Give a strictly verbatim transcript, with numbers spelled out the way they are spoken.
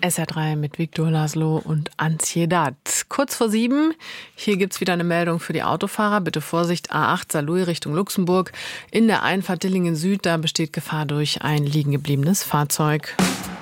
S R drei mit Victor Laszlo und Ansiedad. Kurz vor sieben, hier gibt's wieder eine Meldung für die Autofahrer. Bitte Vorsicht, A acht Saarlouis Richtung Luxemburg. In der Einfahrt Dillingen Süd, da besteht Gefahr durch ein liegen gebliebenes Fahrzeug.